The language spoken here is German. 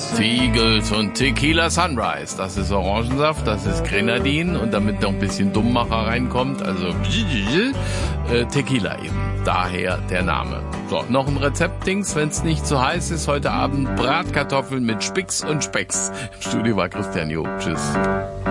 Seagulls und Tequila Sunrise. Das ist Orangensaft, das ist Grenadin und damit noch ein bisschen Dummmacher reinkommt, also Tequila eben. Daher der Name. So, noch ein Rezeptdings, wenn es nicht zu heiß ist. Heute Abend Bratkartoffeln mit Spicks und Specks. Im Studio war Christian Job. Tschüss.